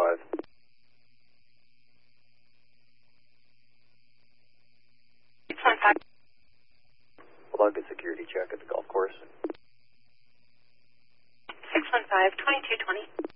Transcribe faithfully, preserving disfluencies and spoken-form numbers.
five. six one five. Hold on, good security check at the golf course. six one five, twenty-two twenty.